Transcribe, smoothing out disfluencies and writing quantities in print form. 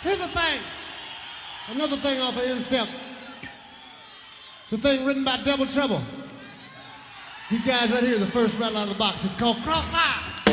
Here's the thing. Another thing off of Instep. The thing written by Double Trouble. These guys right here, the first rattle out of the box. It's called Crossfire.